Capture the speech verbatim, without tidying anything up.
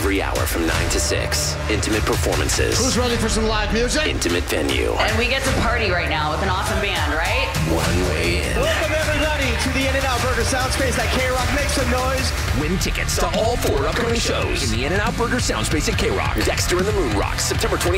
every hour from nine to six. Intimate performances. Who's ready for some live music? Intimate venue. And we get to party right now with an awesome band, right? One way in. Welcome everybody to the In-N-Out Burger Soundspace at K-Rock. Make some noise. Win tickets to all four upcoming shows in the In-N-Out Burger Soundspace at K-Rock. Dexter and the Moon Rocks, September twenty-eighth.